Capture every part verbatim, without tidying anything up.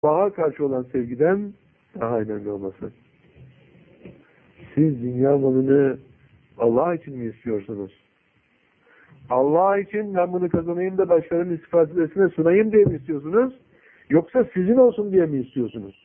Allah'a karşı olan sevgiden daha önemli olması. Siz dünya malını Allah için mi istiyorsunuz? Allah için ben bunu kazanayım da başkalarının istifadesine sunayım diye mi istiyorsunuz? Yoksa sizin olsun diye mi istiyorsunuz?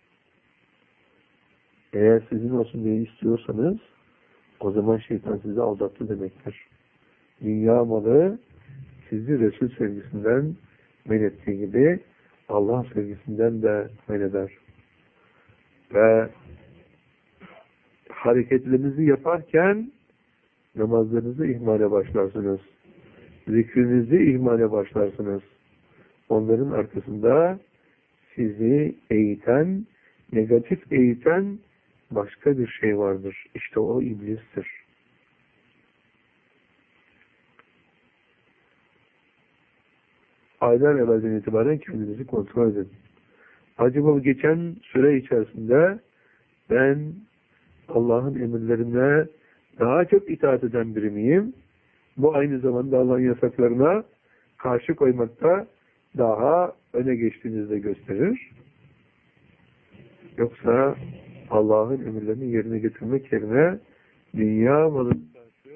Eğer sizin olsun diye istiyorsanız o zaman şeytan sizi aldattı demektir. Dünya malı sizi Resul sevgisinden men ettiği gibi Allah sevgisinden de men eder. Ve hareketlerinizi yaparken namazlarınızı ihmale başlarsınız. Zikrinizi ihmale başlarsınız. Onların arkasında sizi eğiten, negatif eğiten başka bir şey vardır. İşte o iblistir. Aylar evvelden itibaren kendinizi kontrol edin. Acaba bu geçen süre içerisinde ben Allah'ın emirlerine daha çok itaat eden biri miyim? Bu aynı zamanda Allah'ın yasaklarına karşı koymakta daha öne geçtiğinizi de gösterir. Yoksa Allah'ın emirlerini yerine getirmek yerine dünya malına karşı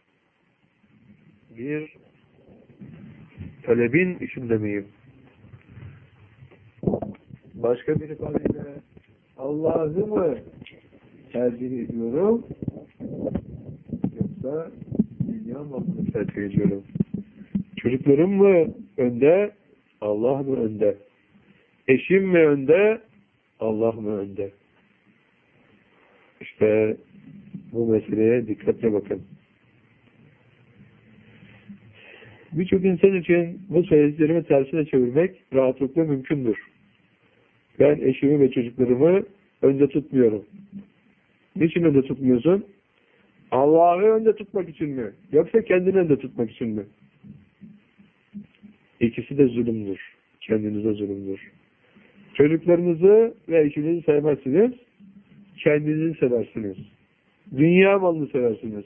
bir talebin içinde miyim? Başka bir ifadeyle Allah'ı mı tercih ediyorum? Yoksa dünya malını tercih ediyorum? Çocuklarım mı önde? Allah mı önde? Eşim mi önde? Allah mı önde? İşte bu meseleye dikkatle bakın. Birçok insan için bu söylediklerimi tersine çevirmek rahatlıkla mümkündür. Ben eşimi ve çocuklarımı önde tutmuyorum. Niçin önde tutmuyorsun? Allah'ı önde tutmak için mi? Yoksa kendini önde tutmak için mi? İkisi de zulümdür. Kendinize zulümdür. Çocuklarınızı ve eşinizi sevmezsiniz. Kendinizi seversiniz. Dünya malını seversiniz.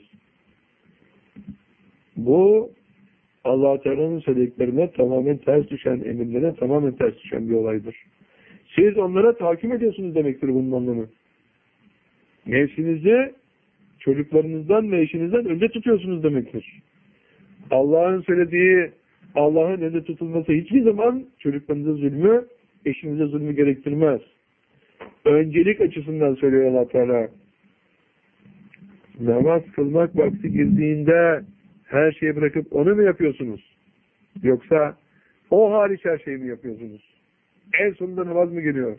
Bu Allah-u Teala'nın söylediklerine tamamen ters düşen, emirlerine tamamen ters düşen bir olaydır. Siz onlara tahakküm ediyorsunuz demektir bunun anlamı. Nefsinizi çocuklarınızdan ve eşinizden önde tutuyorsunuz demektir. Allah'ın söylediği, Allah'ın önde tutulması hiçbir zaman çocuklarınıza zulmü, eşinize zulmü gerektirmez. Öncelik açısından söylüyor Allah Teala. Namaz kılmak vakti girdiğinde her şeyi bırakıp onu mu yapıyorsunuz? Yoksa o hariç her şeyi mi yapıyorsunuz? En sonunda namaz mı geliyor?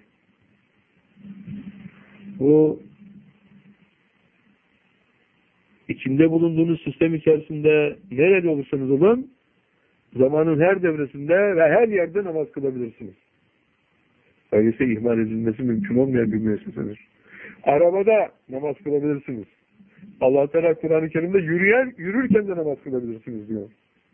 Bu içinde bulunduğunuz sistem içerisinde nerede olursanız olun zamanın her devresinde ve her yerde namaz kılabilirsiniz. Öyleyse ihmal edilmesi mümkün olmayan bir müessesedir. Arabada namaz kılabilirsiniz. Allah Teala Kur'an-ı Kerim'de yürüyen, yürürken de namaz kılabilirsiniz diyor.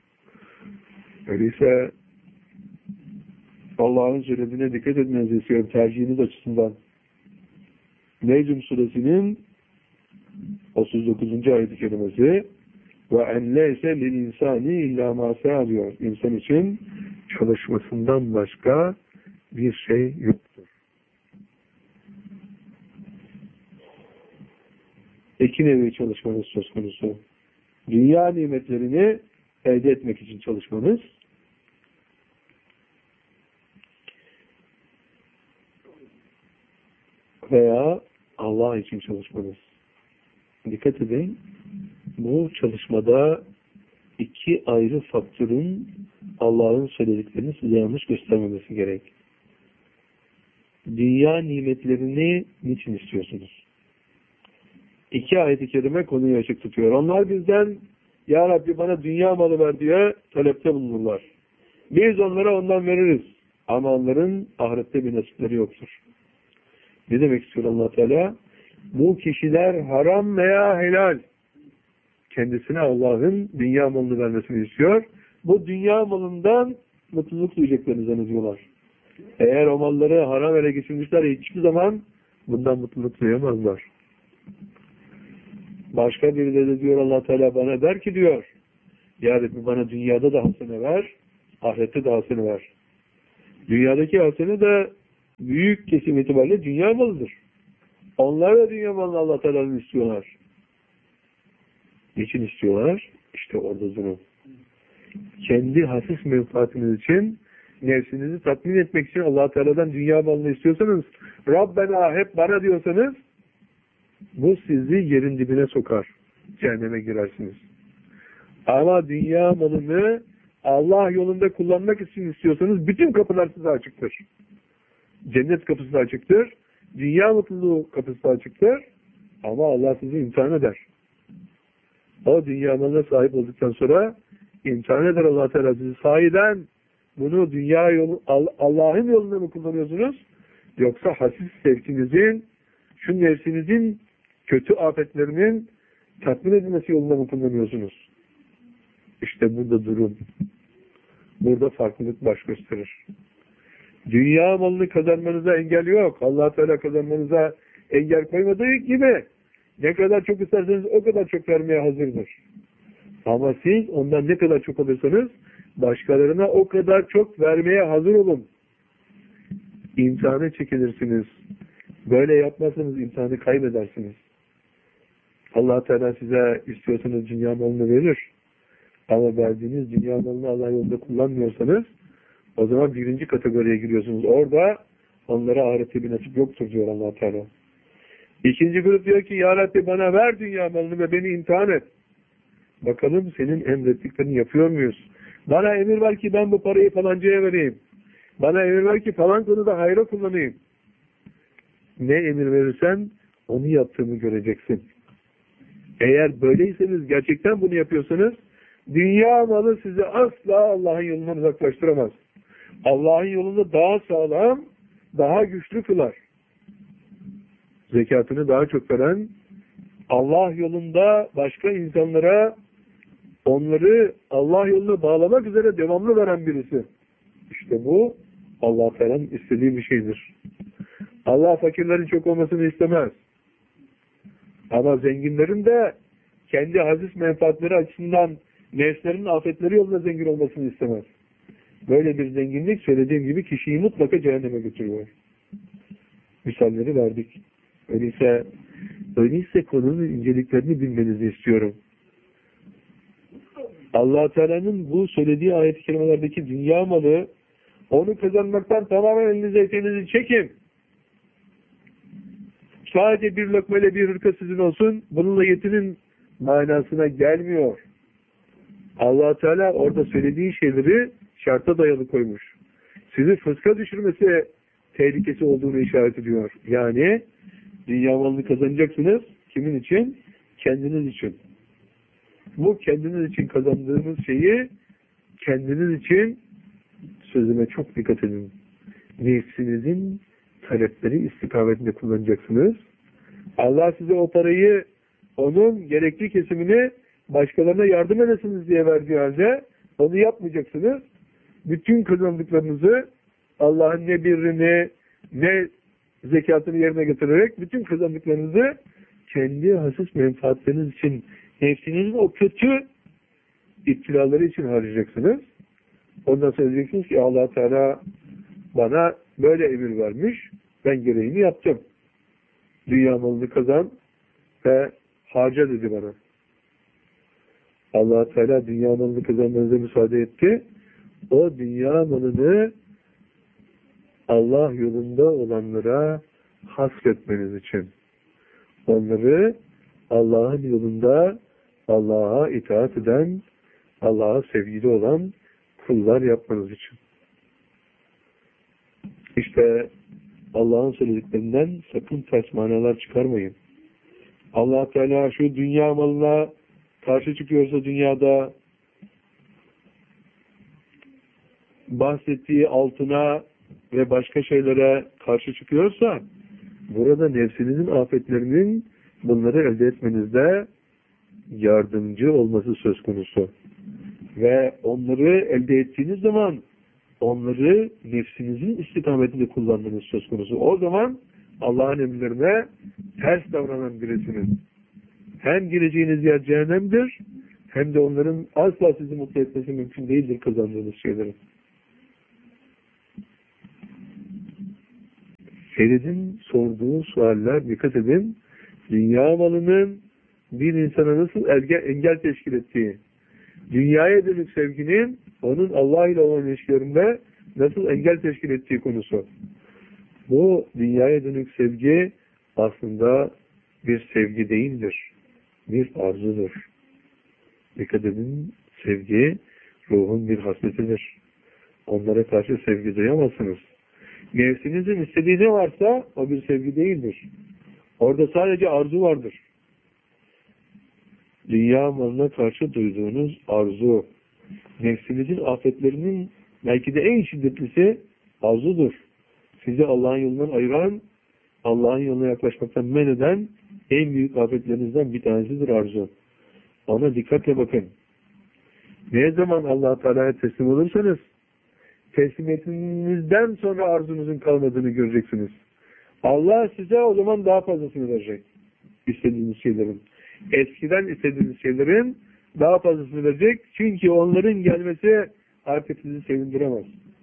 Öyleyse Allah'ın söylediğine dikkat etmenizi istiyorum tercihiniz açısından. Necm suresinin otuz dokuzuncu ayet-i kerimesi ve en leyse lil insani illa ma sa'a diyor. İnsan için çalışmasından başka bir şey yoktur. İki nevi çalışmanız söz konusu. Dünya nimetlerini elde etmek için çalışmanız veya Allah için çalışmanız. Dikkat edin, bu çalışmada iki ayrı faktörün Allah'ın söylediklerini size yanlış göstermemesi gerek. Dünya nimetlerini niçin istiyorsunuz? İki ayet-i kerime konuyu açık tutuyor. Onlar bizden Ya Rabbi bana dünya malı ver diye talepte bulunurlar. Biz onlara ondan veririz. Ama onların ahirette bir nasipleri yoktur. Ne demek istiyor Allah Teala? Bu kişiler haram veya helal kendisine Allah'ın dünya malını vermesini istiyor. Bu dünya malından mutluluk duyacaklarını zannediyorlar. Eğer o malları haram ele geçirmişler hiçbir zaman bundan mutluluk duyamazlar. Başka biri de diyor Allah Teala bana der ki diyor Ya Rabbi bana dünyada da hasene ver, ahirette de hasene ver. Dünyadaki hasene de büyük kesim itibariyle dünya malıdır. Onlar da dünya malını Allah Teala'nın istiyorlar. Niçin istiyorlar? İşte orada durum. Kendi hasis menfaatiniz için, nefsinizi tatmin etmek için Allah Teala'dan dünya malını istiyorsanız, Rabbena hep bana diyorsanız, bu sizi yerin dibine sokar. Cehenneme girersiniz. Ama dünya malını Allah yolunda kullanmak için istiyorsanız bütün kapılar size açıktır. Cennet kapısı da açıktır. Dünya mutluluğu kapısı da açıktır. Ama Allah sizi imtihan eder. O dünya malına sahip olduktan sonra imtihan eder Allah Teala sizi. Sahiden bunu dünya yolu, Allah'ın yolunda mı kullanıyorsunuz? Yoksa hasis sevkinizin, şu nefsinizin kötü afetlerinin tatmin edilmesi yolunda mı kullanıyorsunuz? İşte burada durum. Burada farklılık baş gösterir. Dünya malını kazanmanıza engel yok. Allah Teala kazanmanıza engel koymadığı gibi ne kadar çok isterseniz o kadar çok vermeye hazırdır. Ama siz ondan ne kadar çok alırsanız başkalarına o kadar çok vermeye hazır olun. İmtihanı çekilirsiniz. Böyle yapmazsanız imtihanı kaybedersiniz. Allah Teala size istiyorsanız dünya malını verir. Ama verdiğiniz dünya malını Allah yolunda kullanmıyorsanız o zaman birinci kategoriye giriyorsunuz. Orada onlara ahirette bir nasip yoktur diyor Allah Teala. İkinci grup diyor ki Ya Rabbi bana ver dünya malını ve beni imtihan et. Bakalım senin emrettiklerini yapıyor muyuz? Bana emir ver ki ben bu parayı falancaya vereyim. Bana emir ver ki falan konuda hayra kullanayım. Ne emir verirsen onu yaptığımı göreceksin. Eğer böyleyseniz gerçekten bunu yapıyorsanız dünya malı sizi asla Allah'ın yolundan uzaklaştıramaz. Allah'ın yolunda daha sağlam, daha güçlü kılar. Zekatını daha çok veren, Allah yolunda başka insanlara onları Allah yoluna bağlamak üzere devamlı veren birisi. İşte bu Allah Teala'nın istediği bir şeydir. Allah fakirlerin çok olmasını istemez. Ama zenginlerin de kendi aziz menfaatleri açısından nefslerinin afetleri yolunda zengin olmasını istemez. Böyle bir zenginlik söylediğim gibi kişiyi mutlaka cehenneme götürüyor. Misalleri verdik. Öyleyse, öyleyse konunun inceliklerini bilmenizi istiyorum. Allah Teala'nın bu söylediği ayet-i kerimelerdeki dünya malı, onu kazanmaktan tamamen elinize eteğinizi çekin. Sadece bir lokmayla bir hırka sizin olsun, bununla yetinin manasına gelmiyor. Allah Teala orada söylediği şeyleri şarta dayalı koymuş. Sizi fıska düşürmesi tehlikesi olduğunu işaret ediyor. Yani dünya malını kazanacaksınız. Kimin için? Kendiniz için. Bu kendiniz için kazandığınız şeyi kendiniz için sözüme çok dikkat edin. Nefsinizin talepleri istikametinde kullanacaksınız. Allah size o parayı onun gerekli kesimini başkalarına yardım edesiniz diye verdiği halde onu yapmayacaksınız. Bütün kazandıklarınızı Allah'ın ne birrini ne zekatını yerine getirerek bütün kazandıklarınızı kendi hassas menfaatleriniz için nefsinizin o kötü iptilaları için harcayacaksınız. Ondan sonra diyeceksiniz ki Allah Teala bana böyle emir vermiş. Ben gereğini yaptım. Dünya malını kazan ve harca dedi bana. Allah Teala dünya malını kazanmanıza müsaade etti. O dünya malını Allah yolunda olanlara hasretmeniz için. Onları Allah'ın yolunda Allah'a itaat eden, Allah'a sevgili olan kullar yapmanız için. İşte Allah'ın söylediklerinden sakın ters manalar çıkarmayın. Allah Teala şu dünya malına karşı çıkıyorsa dünyada bahsettiği altına ve başka şeylere karşı çıkıyorsa burada nefsinizin afetlerinin bunları elde etmenizde yardımcı olması söz konusu. Ve onları elde ettiğiniz zaman onları nefsinizin istikametinde kullandığınız söz konusu. O zaman Allah'ın emirlerine ters davranan birisiniz. Hem gireceğiniz yer cehennemdir, hem de onların asla sizi mutlu etmesi mümkün değildir kazandığınız şeyleri. Ferid'in sorduğu sualler, dikkat edin, dünya malının bir insana nasıl engel, engel teşkil ettiği, dünyaya dönük sevginin onun Allah ile olan ilişkilerinde nasıl engel teşkil ettiği konusu. Bu dünyaya dönük sevgi aslında bir sevgi değildir. Bir arzudur. Dikkat edin, sevgi ruhun bir hasletidir. Onlara karşı sevgi duyamazsınız. Nefsinizin istediği ne varsa o bir sevgi değildir. Orada sadece arzu vardır. Dünya malına karşı duyduğunuz arzu, nefsinizin afetlerinin belki de en şiddetlisi arzudur. Sizi Allah'ın yolundan ayıran, Allah'ın yoluna yaklaşmaktan men eden en büyük afetlerinizden bir tanesidir arzu. Ona dikkatle bakın. Ne zaman Allah-u Teala'ya teslim olursanız, teslimiyetinizden sonra arzunuzun kalmadığını göreceksiniz. Allah size o zaman daha fazlasını verecek. İstediğiniz şeylerin. Eskiden istediğiniz şeylerin daha fazlasını verecek. Çünkü onların gelmesi artık sizi sevindiremez.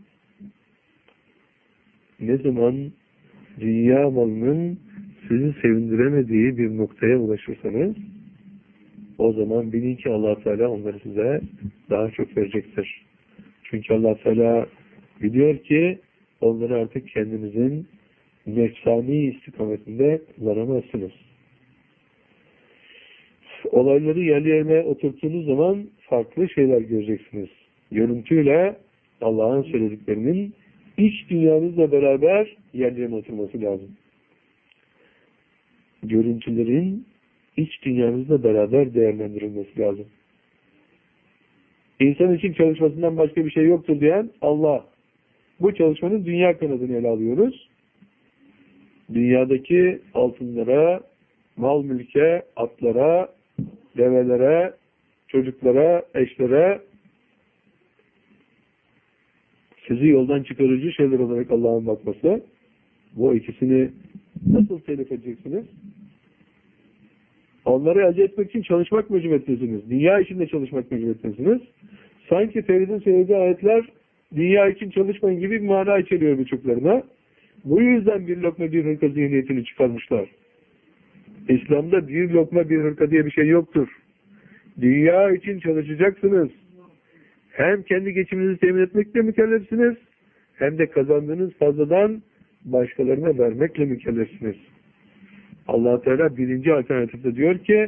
Ne zaman dünya malının sizi sevindiremediği bir noktaya ulaşırsanız, o zaman bilin ki Allah-u Teala onları size daha çok verecektir. Çünkü Allah-u Teala biliyor ki onları artık kendinizin nefsani istikametinde kullanamazsınız. Olayları yerli yerine oturttuğunuz zaman farklı şeyler göreceksiniz. Görüntüyle Allah'ın söylediklerinin iç dünyanızla beraber yerli yerine oturması lazım. Görüntülerin iç dünyanızla beraber değerlendirilmesi lazım. İnsan için çalışmasından başka bir şey yoktur diyen Allah. Bu çalışmanın dünya kanadını ele alıyoruz. Dünyadaki altınlara, mal mülke, atlara, develere, çocuklara, eşlere sizi yoldan çıkarıcı şeyler olarak Allah'ın bakması. Bu ikisini nasıl telif edeceksiniz? Onları elde etmek için çalışmak mecburiyetlisiniz. Dünya için de çalışmak mecburiyetlisiniz. Sanki Ferid'in söylediği ayetler dünya için çalışmayın gibi bir mana içeriyor birçoklarına. Bu yüzden bir lokma bir hırka zihniyetini çıkarmışlar. İslam'da bir lokma bir hırka diye bir şey yoktur. Dünya için çalışacaksınız. Hem kendi geçiminizi temin etmekle mükellefsiniz, hem de kazandığınız fazladan başkalarına vermekle mükellefsiniz. Allah Teala birinci alternatifte diyor ki,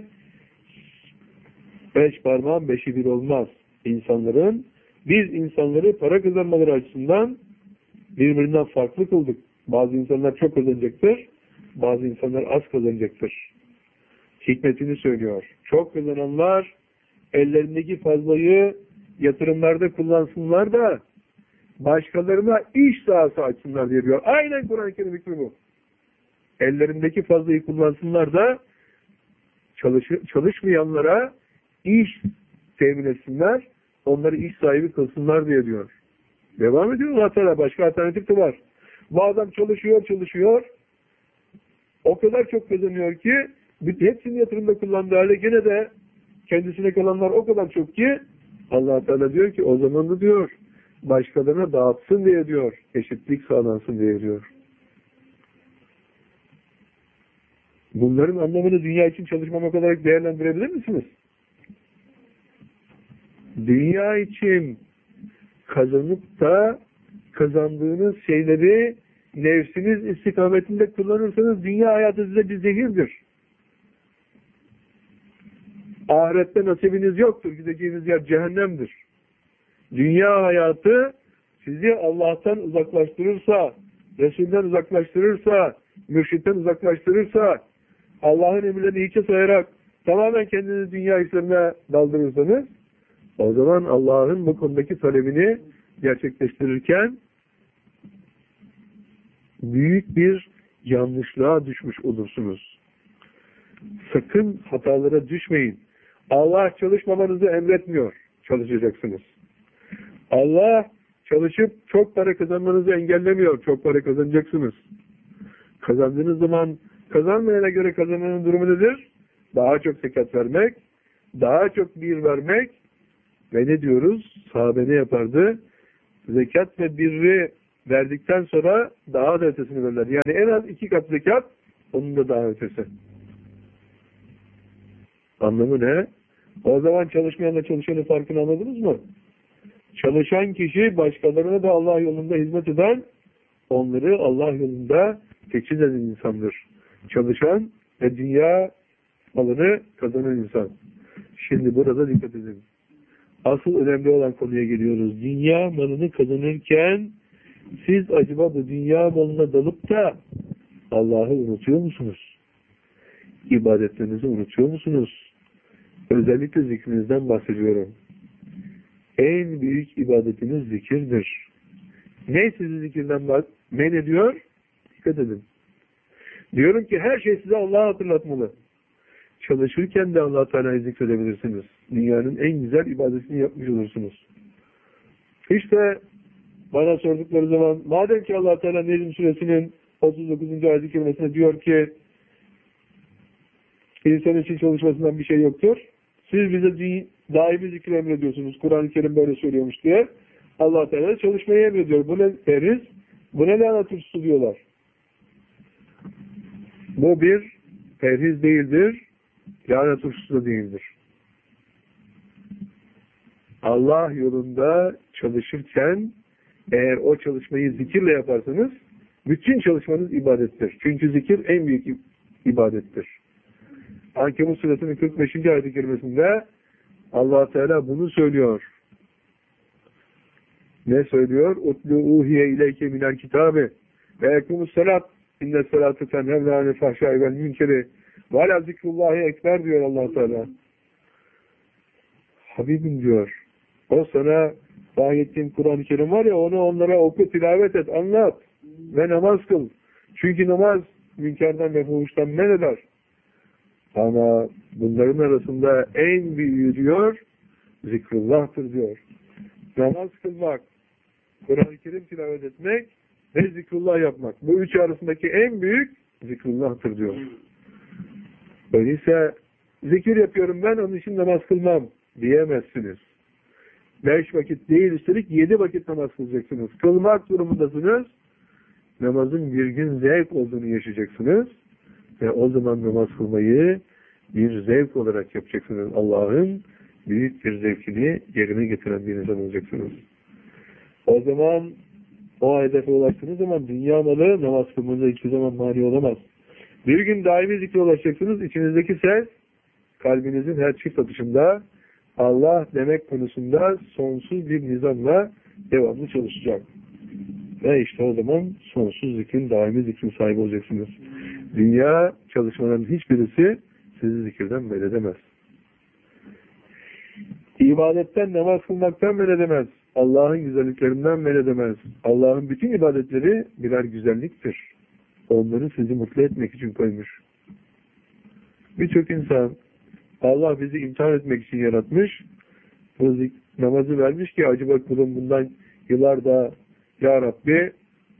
beş parmağın beşi bir olmaz. İnsanların, biz insanları para kazanmaları açısından birbirinden farklı kıldık. Bazı insanlar çok kazanacaktır, bazı insanlar az kazanacaktır. Hikmetini söylüyor. Çok kazananlar ellerindeki fazlayı yatırımlarda kullansınlar da başkalarına iş sahası açsınlar diye diyor. Aynen Kur'an-ı Kerim hükmü bu. Ellerindeki fazlayı kullansınlar da çalış çalışmayanlara iş temin etsinler, onları iş sahibi kılsınlar diye diyor. Devam ediyor Allah Teala. Başka alternatif de var. Bu adam çalışıyor, çalışıyor. O kadar çok kazanıyor ki hepsini yatırımda kullandığı halde gene de kendisine kalanlar o kadar çok ki Allah Teala diyor ki o zaman da diyor başkalarına dağıtsın diye diyor. Eşitlik sağlansın diye diyor. Bunların anlamını dünya için çalışmamak olarak değerlendirebilir misiniz? Dünya için kazanıp da kazandığınız şeyleri nefsiniz istikametinde kullanırsanız dünya hayatı size bir zehirdir. Ahirette nasibiniz yoktur. Gideceğiniz yer cehennemdir. Dünya hayatı sizi Allah'tan uzaklaştırırsa, Resul'den uzaklaştırırsa, mürşitten uzaklaştırırsa, Allah'ın emirlerini hiçe sayarak tamamen kendinizi dünya işlerine daldırırsanız, o zaman Allah'ın bu konudaki talebini gerçekleştirirken büyük bir yanlışlığa düşmüş olursunuz. Sakın hatalara düşmeyin. Allah çalışmamanızı emretmiyor. Çalışacaksınız. Allah çalışıp çok para kazanmanızı engellemiyor. Çok para kazanacaksınız. Kazandığınız zaman kazanmayana göre kazananın durumu nedir? Daha çok zekat vermek, daha çok bir vermek ve ne diyoruz? Sahabe ne yapardı? Zekat ve birri verdikten sonra daha da ötesini verirler. Yani en az iki kat zekat, onun da daha ötesi. Anlamı ne? O zaman çalışmayanla çalışanın farkını anladınız mı? Çalışan kişi başkalarına da Allah yolunda hizmet eden, onları Allah yolunda teçhiz eden insandır. Çalışan ve dünya malını kazanan insan. Şimdi burada dikkat edin. Asıl önemli olan konuya geliyoruz. Dünya malını kazanırken siz acaba bu dünya malına dalıp da Allah'ı unutuyor musunuz? İbadetlerinizi unutuyor musunuz? Özellikle zikrinizden bahsediyorum. En büyük ibadetiniz zikirdir. Ne sizi zikirden bak, men ediyor? Dikkat edin. Diyorum ki her şey size Allah'ı hatırlatmalı. Çalışırken de Allah-u Teala'yı zikredebilirsiniz. Dünyanın en güzel ibadetini yapmış olursunuz. İşte bana sordukları zaman, madem ki Allah-u Teala Necm suresinin otuz dokuzuncu ayet-i kerimesinde diyor ki insan için çalışmasından bir şey yoktur. Siz bize daimi zikir emrediyorsunuz. Kur'an-ı Kerim böyle söylüyormuş diye. Allah-u Teala çalışmayı emrediyor. Bu ne periz? Bu ne lanet hususu diyorlar. Bu bir perhiz değildir. Lanet hususu da değildir. Allah yolunda çalışırken eğer o çalışmayı zikirle yaparsanız bütün çalışmanız ibadettir. Çünkü zikir en büyük ibadettir. Ankebut suresinin kırk beşinci ayet-i kerimesinde Allah Teala bunu söylüyor. Ne söylüyor? Utlu uhiye ileyke minel kitabe ve ekumus salat inne salatu tenhevne anil fahşai vel münkeri ve ala zikrullahi ekber diyor Allah Teala. Habibim diyor. O sana ayettiğim Kur'an-ı Kerim var ya, onu onlara oku, tilavet et, anlat ve namaz kıl. Çünkü namaz münkerden ve fuhuştan men eder. Ama bunların arasında en büyüğü diyor, zikrullah'tır diyor. Namaz kılmak, Kur'an-ı Kerim tilavet etmek ve zikrullah yapmak. Bu üçü arasındaki en büyük zikrullah'tır diyor. Öyleyse zikir yapıyorum ben, onun için namaz kılmam diyemezsiniz. Beş vakit değil, üstelik yedi vakit namaz kılacaksınız. Kılmak durumundasınız. Namazın bir gün zevk olduğunu yaşayacaksınız. Ve o zaman namaz kılmayı bir zevk olarak yapacaksınız. Allah'ın büyük bir zevkini yerine getiren bir insan olacaksınız. O zaman o hedefe ulaştığınız zaman dünya malı namaz kılmanıza hiçbir zaman mani olamaz. Bir gün daimi zikre ulaşacaksınız. İçinizdeki ses kalbinizin her çift atışında Allah demek konusunda sonsuz bir nizamla devamlı çalışacak. Ve işte o zaman sonsuz zikrin, daimi zikrin sahibi olacaksınız. Dünya çalışmaların hiçbirisi sizi zikirden men edemez. İbadetten, namaz kılmaktan men edemez. Allah'ın güzelliklerinden men edemez. Allah'ın bütün ibadetleri birer güzelliktir. Onları sizi mutlu etmek için koymuş. Birçok insan Allah bizi imtihan etmek için yaratmış. Bu namazı vermiş ki acaba kulum bundan yıllarda ya Rabbi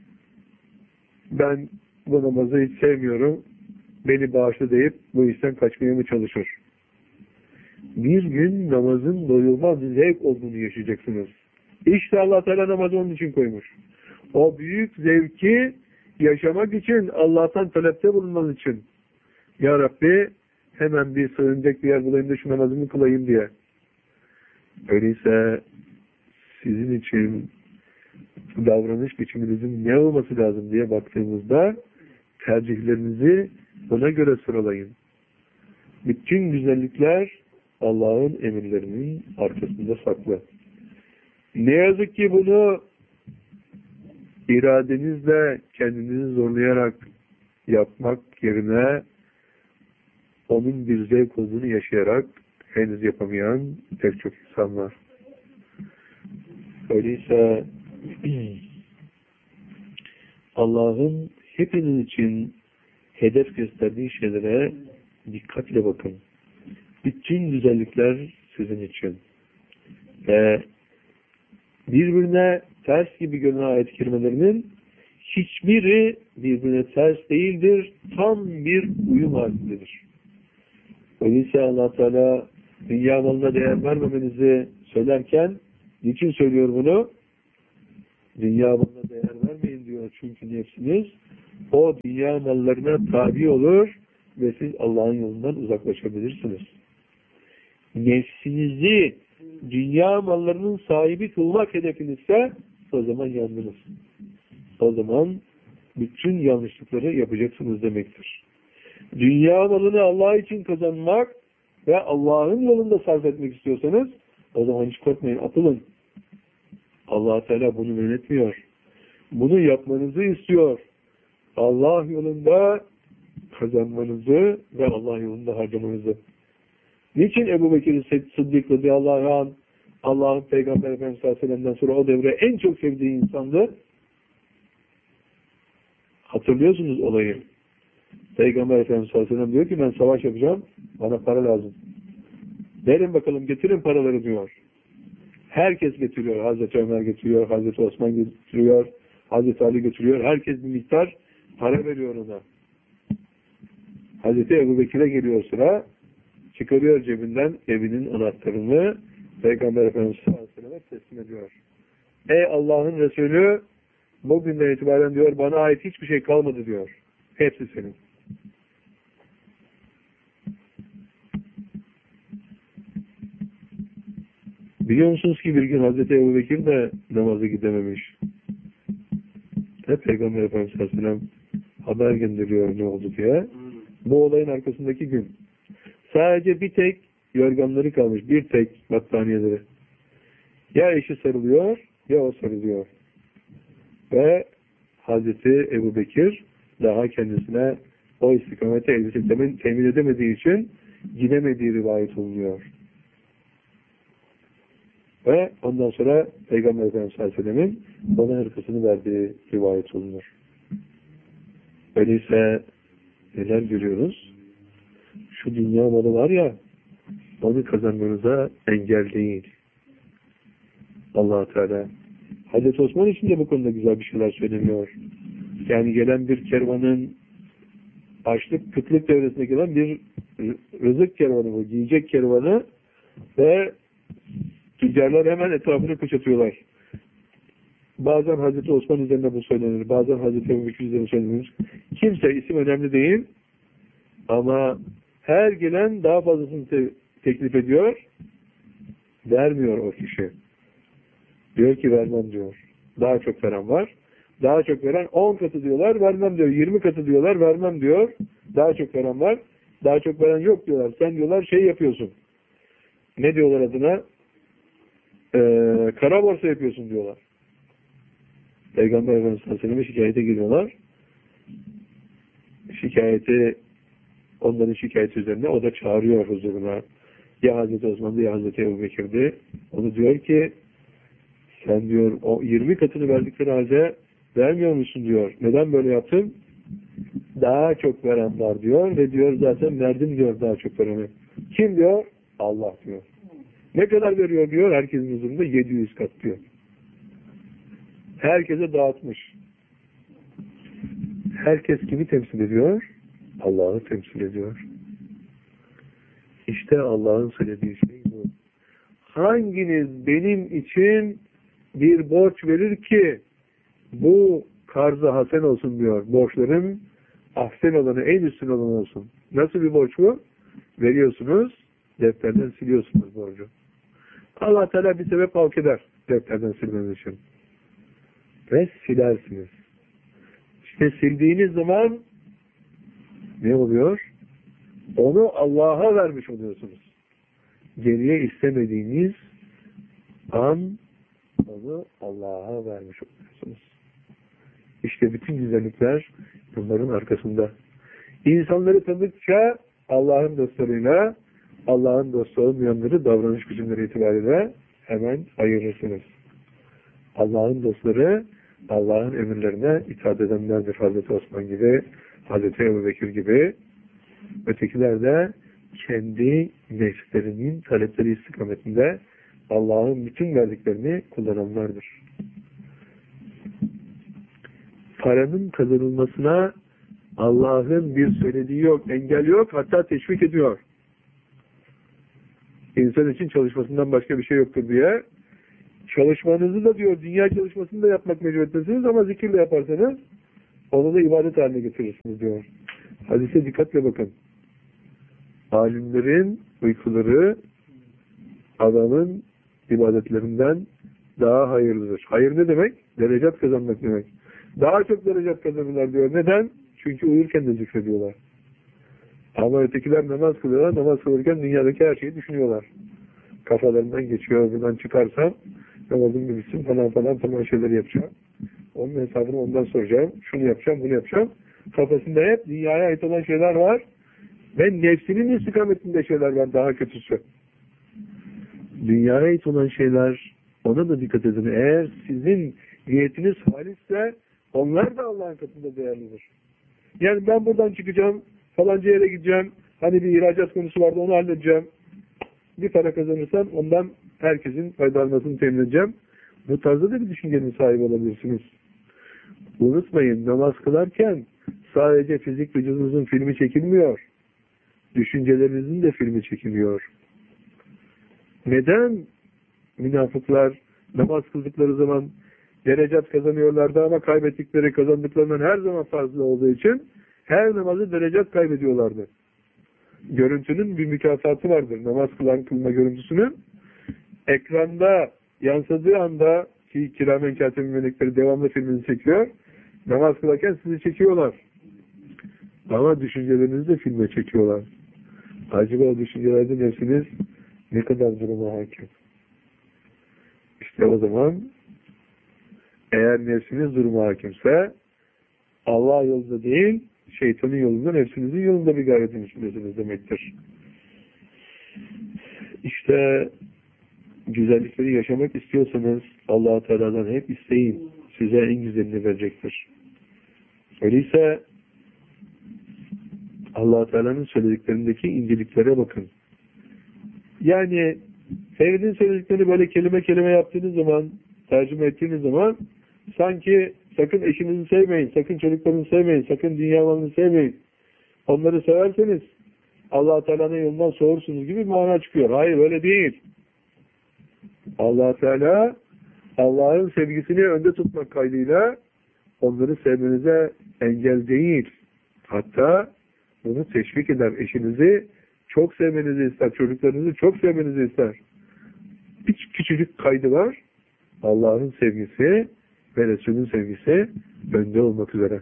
ben bu namazı hiç sevmiyorum, beni bağışla deyip bu işten kaçmaya mı çalışır? Bir gün namazın doyulmaz bir zevk olduğunu yaşayacaksınız. İşte Allah Teala namazı onun için koymuş. O büyük zevki yaşamak için, Allah'tan talepte bulunmanız için. Ya Rabbi hemen bir sığınacak bir yer bulayım da şu namazımı kılayım diye. Öyleyse sizin için davranış biçiminizin ne olması lazım diye baktığımızda tercihlerinizi buna göre sıralayın. Bütün güzellikler Allah'ın emirlerinin arkasında saklı. Ne yazık ki bunu iradenizle kendinizi zorlayarak yapmak yerine onun bir zevk olduğunu yaşayarak henüz yapamayan pek çok insan var. Öyleyse Allah'ın hepiniz için hedef gösterdiği şeylere dikkatle bakın. Bütün güzellikler sizin için. Ve birbirine ters gibi görünen ayet-i kerimelerinin hiçbiri birbirine ters değildir. Tam bir uyum halindedir. Öyleyse Allah Teala dünya malına değer vermemenizi söylerken niçin söylüyor bunu? Dünya malına değer vermeyin. sonra çünkü nefsiniz o dünya mallarına tabi olur ve siz Allah'ın yolundan uzaklaşabilirsiniz. Nefsinizi dünya mallarının sahibi kılmak hedefinizse o zaman yandınız. O zaman bütün yanlışlıkları yapacaksınız demektir. Dünya malını Allah için kazanmak ve Allah'ın yolunda sarf etmek istiyorsanız o zaman hiç korkmayın, atılın. Allah Teala bunu yönetmiyor. Bunu yapmanızı istiyor. Allah yolunda kazanmanızı ve Allah yolunda harcamanızı. Niçin Ebu Bekir Sıddık radıyallahu anh Allah'ın Peygamber Efendimiz sallallahu aleyhi ve sellem'den sonra o devre en çok sevdiği insandı? Hatırlıyorsunuz olayı. Peygamber Efendimiz sallallahu aleyhi ve sellem diyor ki ben savaş yapacağım, bana para lazım. Verin bakalım, getirin paraları diyor. Herkes getiriyor. Hazreti Ömer getiriyor, Hazreti Osman getiriyor, Hazreti Ali getiriyor. Herkes bir miktar para veriyor ona. Hazreti Ebu Bekir'e geliyor sıra. Çıkarıyor cebinden evinin anahtarını Peygamber Efendimiz sallallahu aleyhi ve sellem'e teslim ediyor. Ey Allah'ın Resulü, bugünden itibaren diyor bana ait hiçbir şey kalmadı diyor. Hepsi senin. Biliyor musunuz ki bir gün Hazreti Ebu Bekir de namaza gidememiş. Hep Peygamber Efendimiz sallallahu aleyhi ve sellem haber gönderiyor ne oldu diye. Bu olayın arkasındaki gün. Sadece bir tek yorganları kalmış. Bir tek battaniyeleri. Ya eşi sarılıyor ya o sarılıyor. Ve Hazreti Ebu Bekir daha kendisine o istikamete elbise temin, temin edemediği için gidemediği rivayet olunuyor. Ve ondan sonra Peygamber Efendimiz sallallahu aleyhi ve sellem'in ona hırkasını verdiği rivayet olunur. Öyleyse neler görüyoruz? Şu dünya malı var ya, onu kazanmanıza engel değil. Allah-u Teala. Hazreti Osman için de bu konuda güzel bir şeyler söyleniyor. Yani gelen bir kervanın açlık, kıtlık devresine gelen bir rızık kervanı bu, giyecek kervanı ve tüccarlar hemen etrafını kuşatıyorlar. Bazen Hazreti Osman üzerine bu söylenir, bazen Hazreti Ebu Bekir üzerine söylenir. Kimse, isim önemli değil ama her gelen daha fazlasını te teklif ediyor, vermiyor o kişi. Diyor ki vermem diyor. Daha çok veren var. Daha çok veren on katı diyorlar, vermem diyor. yirmi katı diyorlar, vermem diyor. Daha çok veren var. Daha çok veren yok diyorlar. Sen diyorlar şey yapıyorsun. Ne diyorlar adına? Ee, kara borsa yapıyorsun diyorlar. Peygamber Efendimiz sallallahu aleyhi ve sellem'e şikayete giriyorlar. Şikayeti, onların şikayeti üzerine o da çağırıyor huzuruna. Ya Hazreti Osman'dı ya Hazreti Ebu Bekir'di. Onu diyor ki sen diyor o yirmi katını verdikleri halde vermiyor musun diyor. Neden böyle yaptın? Daha çok veren var diyor ve diyor zaten verdim diyor daha çok vereni. Kim diyor? Allah diyor. Ne kadar veriyor diyor? Herkesin huzurunda yedi yüz kat diyor. Herkese dağıtmış. Herkes kimi temsil ediyor? Allah'ı temsil ediyor. İşte Allah'ın söylediği şey bu. Hanginiz benim için bir borç verir ki bu karzı hasen olsun diyor. Borçlarım ahsen olanı, en üstün olan olsun. Nasıl bir borç bu? Veriyorsunuz, defterden siliyorsunuz borcu. Allah Teala bir sebep halk eder defterden silmeniz için. Ve silersiniz. İşte sildiğiniz zaman ne oluyor? Onu Allah'a vermiş oluyorsunuz. Geriye istemediğiniz an onu Allah'a vermiş oluyorsunuz. İşte bütün güzellikler bunların arkasında. İnsanları tanıdıkça Allah'ın dostlarıyla Allah'ın dostu olmayanları davranış biçimleri itibariyle hemen ayırırsınız. Allah'ın dostları Allah'ın emirlerine itaat edenlerdir. Hazreti Osman gibi, Hazreti Ebu Bekir gibi. Ötekiler de kendi nefslerinin talepleri istikametinde Allah'ın bütün verdiklerini kullananlardır. Paranın kazanılmasına Allah'ın bir söylediği yok, engel yok, hatta teşvik ediyor. İnsan için çalışmasından başka bir şey yoktur diye Çalışmanızı da diyor, dünya çalışmasını da yapmak mecburiyettesiniz ama zikirle yaparsanız onu da ibadet haline getirirsiniz diyor. Hadise dikkatle bakın. Alimlerin uykuları adamın ibadetlerinden daha hayırlıdır. Hayır ne demek? Derecat kazanmak demek. Daha çok derecat kazanırlar diyor. Neden? Çünkü uyurken de zikrediyorlar. Ama ötekiler namaz kılıyorlar. Namaz kılırken dünyadaki her şeyi düşünüyorlar. Kafalarından geçiyor. Buradan çıkarsam namazım bitsin falan falan falan şeyler yapacağım. Onun hesabını ondan soracağım. Şunu yapacağım, bunu yapacağım. Kafasında hep dünyaya ait olan şeyler var. Ve nefsinin istikametinde şeyler var, daha kötüsü. Dünyaya ait olan şeyler, ona da dikkat edin. Eğer sizin niyetiniz halisse, onlar da Allah'ın katında değerlidir. Yani ben buradan çıkacağım, falanca yere gideceğim, hani bir ihracat konusu vardı, onu halledeceğim. Bir para kazanırsam ondan herkesin faydalanmasını temin edeceğim. Bu tarzda da bir düşüncenin sahibi olabilirsiniz. Unutmayın, namaz kılarken sadece fizik vücudunuzun filmi çekilmiyor. Düşüncelerinizin de filmi çekiliyor. Neden münafıklar namaz kıldıkları zaman derecat kazanıyorlardı ama kaybettikleri kazandıklarından her zaman fazla olduğu için her namazı derecat kaybediyorlardı. Görüntünün bir mükafatı vardır. Namaz kılan kılma görüntüsünün ekranda yansıdığı anda ki kiramen katibin melekleri devamlı filmini çekiyor. Namaz kılarken sizi çekiyorlar. Ama düşüncelerinizi de filme çekiyorlar. Acaba o düşüncelerde nefsiniz ne kadar duruma hakim? İşte o zaman eğer nefsiniz duruma hakimse Allah yolunda değil, şeytanın yolunda, nefsinizin yolunda bir gayretin içindesiniz demektir. İşte güzellikleri yaşamak istiyorsanız Allah-u Teala'dan hep isteyin. Size en güzelini verecektir. Öyleyse Allah-u Teala'nın söylediklerindeki inceliklere bakın. Yani Ferid'in söylediklerini böyle kelime kelime yaptığınız zaman, tercüme ettiğiniz zaman sanki sakın eşinizi sevmeyin, sakın çocuklarını sevmeyin, sakın dünya malını sevmeyin. Onları severseniz Allah-u Teala'nın yolundan soğursunuz gibi bir mana çıkıyor. Hayır, öyle değil. Allah-u Teala Allah'ın sevgisini önde tutmak kaydıyla onları sevmenize engel değil. Hatta bunu teşvik eder. Eşinizi çok sevmenizi ister, çocuklarınızı çok sevmenizi ister. Bir küçücük kaydı var. Allah'ın sevgisi ve Resul'ün sevgisi önde olmak üzere.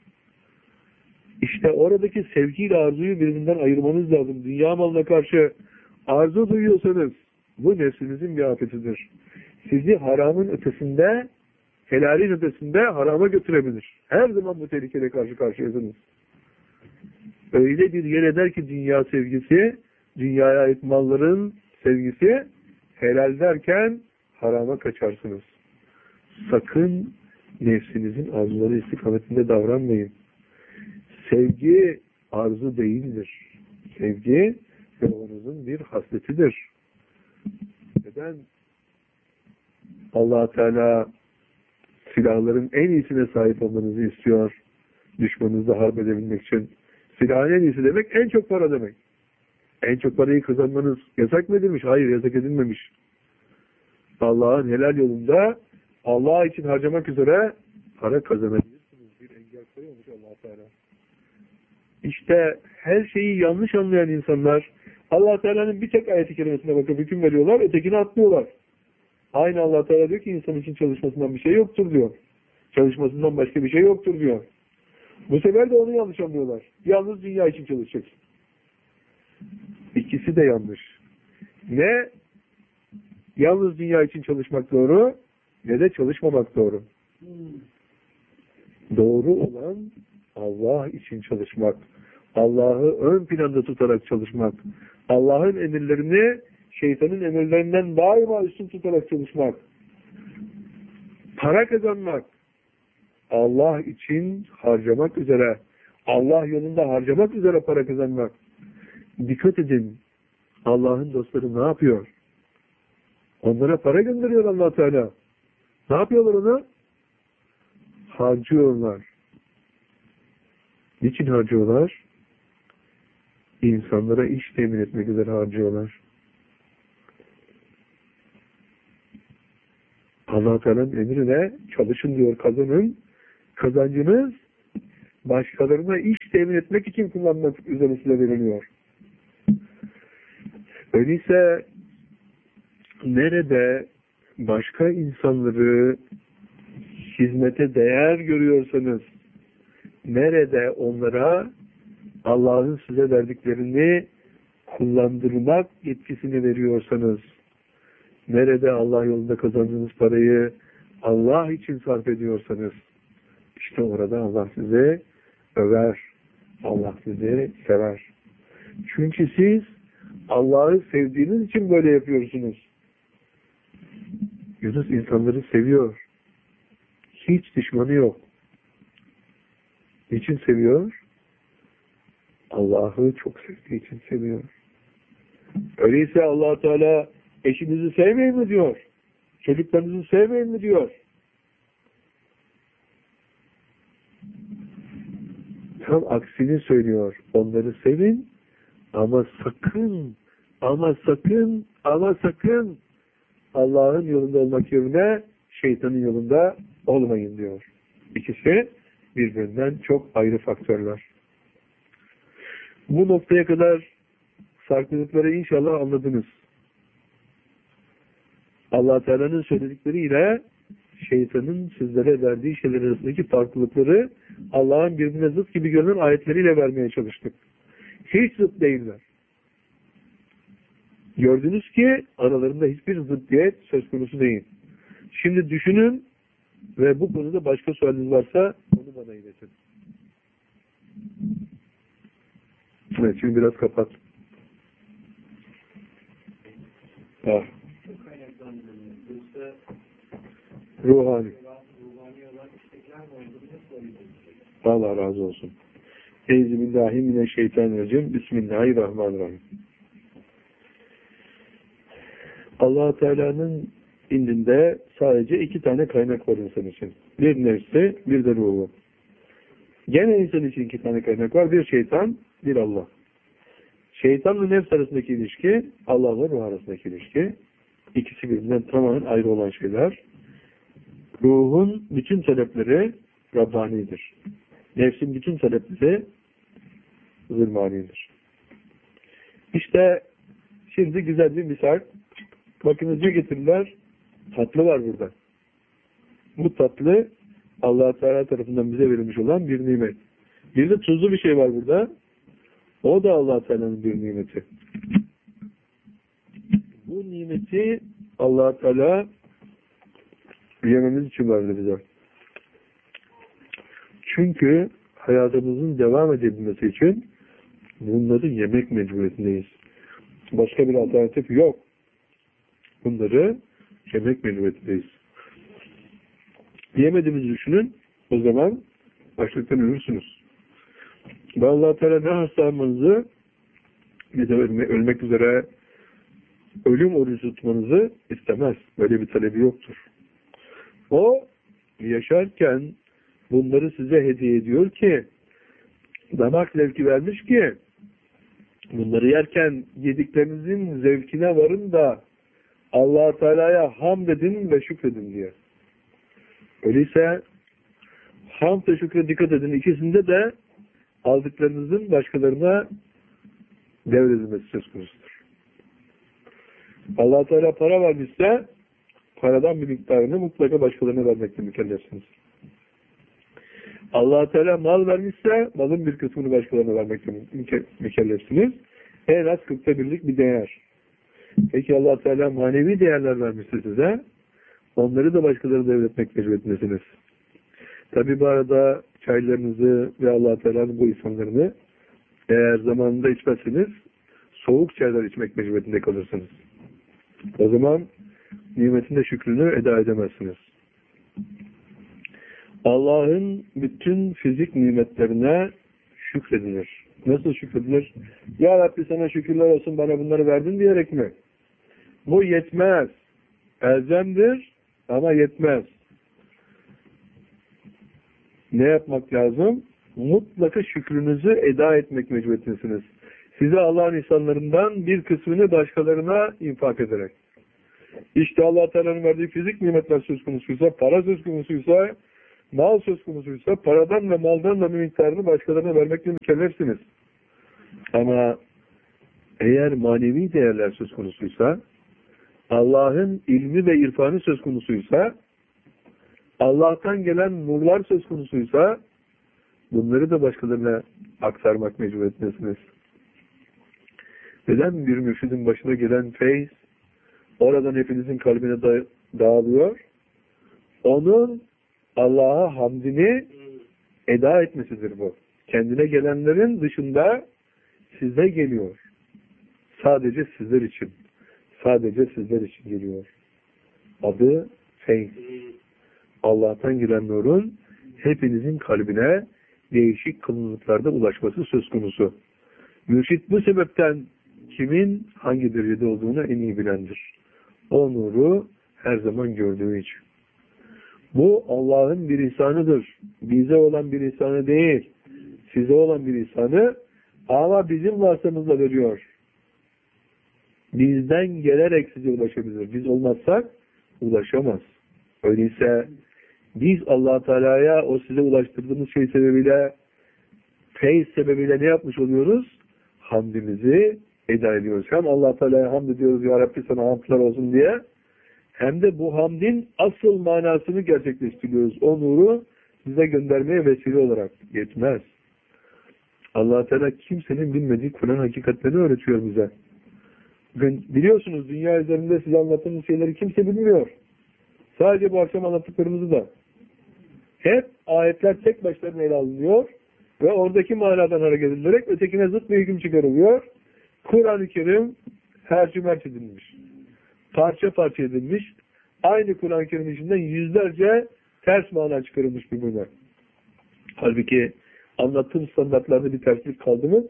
İşte oradaki sevgiyle arzuyu birbirinden ayırmanız lazım. Dünya malına karşı arzu duyuyorsanız bu nefsinizin bir afetidir. Sizi haramın ötesinde, helalin ötesinde harama götürebilir. Her zaman bu tehlikeye karşı karşıyasınız. Öyle bir yer eder ki dünya sevgisi, dünyaya ait malların sevgisi, helal derken harama kaçarsınız. Sakın nefsinizin arzuları istikametinde davranmayın. Sevgi arzu değildir. Sevgi yolunuzun bir hasletidir. Neden? Allah Teala silahların en iyisine sahip olmanızı istiyor. Düşmanınızla harp edebilmek için. Silahın en iyisi demek en çok para demek. En çok parayı kazanmanız yasak mı edilmiş? Hayır, yasak edilmemiş. Allah'ın helal yolunda Allah için harcamak üzere para kazanabilirsiniz. Bir engel koyuyormuş Allah Teala. İşte her şeyi yanlış anlayan insanlar Allah Teala'nın bir tek ayet-i kerimesine bakıp hüküm veriyorlar, ötekini atlıyorlar. Aynı Allah Teala diyor ki insan için çalışmasından bir şey yoktur diyor. Çalışmasından başka bir şey yoktur diyor. Bu sefer de onu yanlış anlıyorlar. Yalnız dünya için çalışacaksın. İkisi de yanlış. Ne yalnız dünya için çalışmak doğru, ne de çalışmamak doğru. Doğru olan Allah için çalışmak. Allah'ı ön planda tutarak çalışmak. Allah'ın emirlerini şeytanın emirlerinden daima üstün tutarak çalışmak. Para kazanmak. Allah için harcamak üzere. Allah yolunda harcamak üzere para kazanmak. Dikkat edin. Allah'ın dostları ne yapıyor? Onlara para gönderiyor Allah Teala. Ne yapıyorlar ona? Harcıyorlar. Niçin harcıyorlar? İnsanlara iş temin etmek üzere harcıyorlar. Allah Teala'nın emrine çalışın diyor, kazanın. Kazancınız başkalarına iş temin etmek için kullanmak üzere size veriliyor. Öyleyse nerede başka insanları hizmete değer görüyorsanız, nerede onlara Allah'ın size verdiklerini kullandırmak yetkisini veriyorsanız, nerede Allah yolunda kazandığınız parayı Allah için sarf ediyorsanız, işte orada Allah sizi över, Allah sizi sever. Çünkü siz Allah'ı sevdiğiniz için böyle yapıyorsunuz. Yunus insanları seviyor. Hiç düşmanı yok. Niçin seviyor? Allah'ı çok sevdiği için seviyor. Öyleyse Allah Teala eşinizi sevmeyin mi diyor? Çocuklarınızı sevmeyin mi diyor? Tam aksini söylüyor. Onları sevin ama sakın, ama sakın, ama sakın Allah'ın yolunda olmak yerine şeytanın yolunda olmayın diyor. İkisi birbirinden çok ayrı faktörler. Bu noktaya kadar farklılıkları inşallah anladınız. Allah Teala'nın söyledikleriyle şeytanın sizlere verdiği şeyler arasındaki farklılıkları Allah'ın birbirine zıt gibi görünen ayetleriyle vermeye çalıştık. Hiç zıt değiller. Gördünüz ki aralarında hiçbir zıddiyet söz konusu değil. Şimdi düşünün ve bu konuda başka sorunuz varsa onu bana iletin. Evet, şimdi biraz kapat. Ah. Ruhani. Allah razı olsun. Euzubillahimineşşeytanirracim. Bismillahirrahmanirrahim. Allah Teala'nın indinde sadece iki tane kaynak var insan için. Bir nefsi, bir de ruhu. Gene insan için iki tane kaynak var. Bir şeytan, bir Allah. Şeytanla nefs arasındaki ilişki, Allah'la ruh arasındaki ilişki. İkisi birbirinden tamamen ayrı olan şeyler. Ruhun bütün talepleri Rabbani'dir. Nefsin bütün talepleri zırmanidir. İşte şimdi güzel bir misal. Bakınız diyor getirirler. Tatlı var burada. Bu tatlı Allah Teala tarafından bize verilmiş olan bir nimet. Bir de tuzlu bir şey var burada. O da Allah Teala'nın bir nimeti. Bu nimeti Allah Teala yememiz için verdi bize. Çünkü hayatımızın devam edebilmesi için bunları yemek mecburiyetindeyiz. Başka bir alternatif yok. Bunları yemek mecburiyetindeyiz. Yemediğimizi düşünün, o zaman açlıktan ölürsünüz. Ve Allah Teala ne hastalanmanızı ne de ölmek üzere ölüm orucu tutmanızı istemez. Böyle bir talebi yoktur. O yaşarken bunları size hediye ediyor ki damak zevki vermiş ki bunları yerken yediklerinizin zevkine varın da Allah Teala'ya hamd edin ve şükredin diye. Öyleyse hamd ve şükre dikkat edin. İkisinde de aldıklarınızın başkalarına devredilmesi söz konusudur. Allah Teala para vermişse paradan bir miktarını mutlaka başkalarına vermekle mükellefsiniz. Allah Teala mal vermişse malın bir kısmını başkalarına vermekle mükellefsiniz. En az kırkta birlik bir değer. Peki Allah Teala manevi değerler vermişse size onları da başkalarına devretmek mecburiyetindesiniz. Tabi bu arada çaylarınızı ve Allah Teala'nın bu insanlarını eğer zamanında içmezseniz soğuk çaylar içmek mecburiyetinde kalırsınız. O zaman nimetin de şükrünü eda edemezsiniz. Allah'ın bütün fizik nimetlerine şükredilir. Nasıl şükredilir? Ya Rabbi sana şükürler olsun bana bunları verdin diyerek mi? Bu yetmez. Elzemdir ama yetmez. Ne yapmak lazım? Mutlaka şükrünüzü eda etmek mecburiyetindesiniz. Size Allah'ın insanlarından bir kısmını başkalarına infak ederek. İşte Allah Teala'nın verdiği fizik nimetler söz konusuysa, para söz konusuysa, mal söz konusuysa, paradan ve maldan da bir miktarını başkalarına vermekle mükellefsiniz. Ama eğer manevi değerler söz konusuysa, Allah'ın ilmi ve irfanı söz konusuysa, Allah'tan gelen nurlar söz konusuysa, bunları da başkalarına aktarmak mecburiyetindesiniz. Neden bir mürşidin başına gelen feyz, oradan hepinizin kalbine da dağılıyor? Onun Allah'a hamdini eda etmesidir bu. Kendine gelenlerin dışında size geliyor. Sadece sizler için. Sadece sizler için geliyor. Adı feyz. Allah'tan gelen nurun hepinizin kalbine değişik kılınlıklarda ulaşması söz konusu. Mürşit bu sebepten kimin hangi derecede olduğunu en iyi bilendir. O nuru her zaman gördüğü için. Bu Allah'ın bir ihsanıdır. Bize olan bir ihsanı değil. Size olan bir ihsanı ama bizim vasıtamızla veriyor. Bizden gelerek size ulaşabilir. Biz olmazsak ulaşamaz. Öyleyse biz Allah Teala'ya o size ulaştırdığımız şey sebebiyle, feyz sebebiyle ne yapmış oluyoruz? Hamdimizi eda ediyoruz. Hem Allah Teala'ya hamd ediyoruz, Ya Rabbi sana hamdlar olsun diye, hem de bu hamdin asıl manasını gerçekleştiriyoruz. O nuru size göndermeye vesile olarak yetmez. Allah Teala kimsenin bilmediği Kur'an hakikatlerini öğretiyor bize. Biliyorsunuz dünya üzerinde size anlattığımız şeyleri kimse bilmiyor. Sadece bu akşam anlattıklarımızı da. Hep ayetler tek başlarına ele alınıyor ve oradaki manadan hareket edilerek ötekine zıt bir hüküm çıkarılıyor. Kur'an-ı Kerim hercümerç edilmiş. Parça parça edilmiş. Aynı Kur'an-ı Kerim içinden yüzlerce ters mana çıkarılmış birbirine. Halbuki anlattığım standartlarda bir terslik kaldı mı?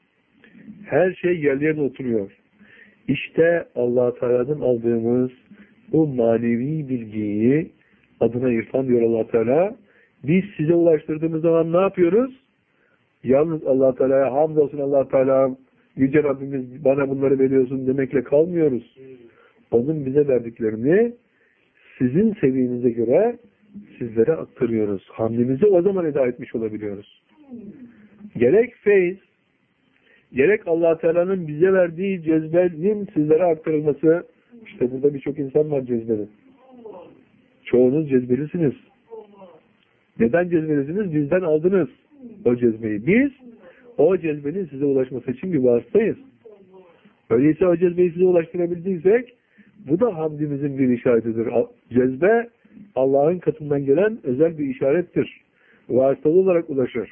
Her şey yerli yerine oturuyor. İşte Allah Teala'dan aldığımız bu manevi bilgiyi, adına irfan diyor Allah Teala, biz size ulaştırdığımız zaman ne yapıyoruz? Yalnız Allah Teala'ya hamdolsun, Allah Teala Yüce Rabbimiz bana bunları veriyorsun demekle kalmıyoruz. Onun bize verdiklerini sizin seviyenize göre sizlere aktarıyoruz. Hamdimizi o zaman eda etmiş olabiliyoruz. Gerek feyz, gerek Allah Teala'nın bize verdiği cezbenin sizlere aktarılması. İşte burada birçok insan var cezbeli. Çoğunuz cezbelisiniz. Neden cezbelisiniz? Bizden aldınız o cezbeyi. Biz o cezbenin size ulaşması için bir vasıtayız. Öyleyse o cezbeyi size ulaştırabildiysek bu da hamdimizin bir işaretidir. Cezbe Allah'ın katından gelen özel bir işarettir. Vasıtalı olarak ulaşır.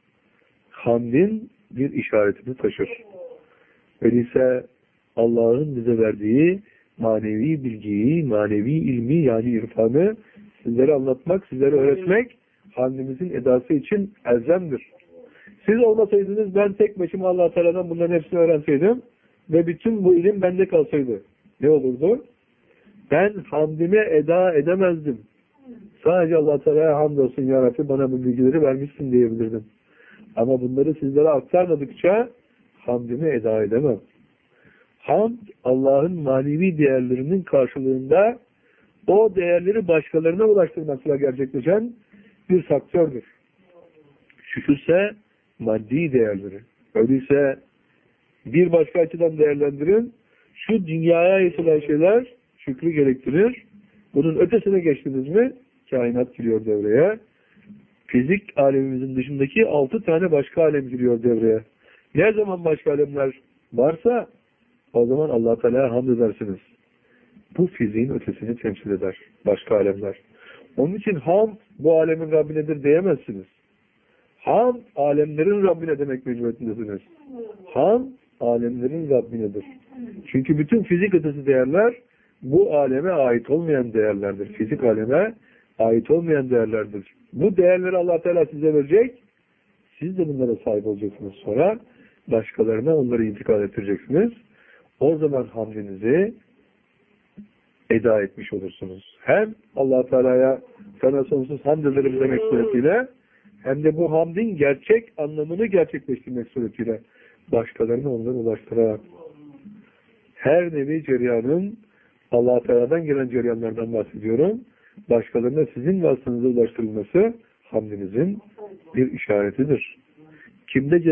Hamdin bir işaretini taşır. Öyleyse Allah'ın bize verdiği manevi bilgiyi, manevi ilmi yani irfanı sizlere anlatmak, sizlere öğretmek hamdimizin edası için elzemdir. Siz olmasaydınız ben tek başıma Allah Teala'dan bunların hepsini öğrenseydim ve bütün bu ilim bende kalsaydı ne olurdu? Ben hamdimi eda edemezdim. Sadece Allah Teala'ya hamdolsun Ya Rabbi bana bu bilgileri vermişsin diyebilirdim. Ama bunları sizlere aktarmadıkça hamdimi eda edemem. Hamd, Allah'ın manevi değerlerinin karşılığında o değerleri başkalarına ulaştırmakla gerçekleşen bir faktördür. Şükürse maddi değerleri. Öyleyse bir başka açıdan değerlendirin. Şu dünyaya ait olan şeyler şükrü gerektirir. Bunun ötesine geçtiniz mi kainat giriyor devreye. Fizik alemimizin dışındaki altı tane başka alem giriyor devreye. Ne zaman başka alemler varsa o zaman Allah Teala'ya hamd edersiniz. Bu fiziğin ötesini temsil eder. Başka alemler. Onun için hamd bu alemin Rabbinedir diyemezsiniz. Hamd alemlerin Rabbine demek mecburiyetindesiniz. Hamd alemlerin Rabbinedir. Çünkü bütün fizik ötesi değerler bu aleme ait olmayan değerlerdir. Fizik aleme ait olmayan değerlerdir. Bu değerleri Allah Teala size verecek. Siz de bunlara sahip olacaksınız sonra. Başkalarına onları intikal ettireceksiniz. O zaman hamdinizi eda etmiş olursunuz. Hem Allah Teala'ya sana sonsuz hamd ederim demek suretiyle hem de bu hamdin gerçek anlamını gerçekleştirmek suretiyle başkalarına onları ulaştırarak her nevi cereyanın Allah-u Teala'dan gelen cereyanlardan bahsediyorum. Başkalarına sizin vasıtanıza ulaştırılması hamdinizin bir işaretidir. Kimde